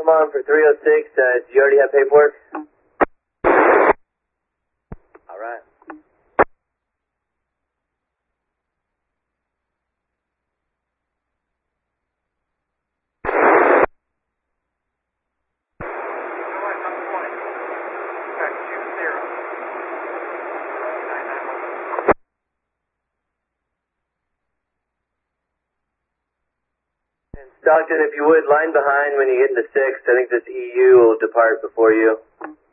come on for 306. Do you already have paperwork? All right. Stockton, if you would, line behind when you get into 6. I think this EU will depart before you.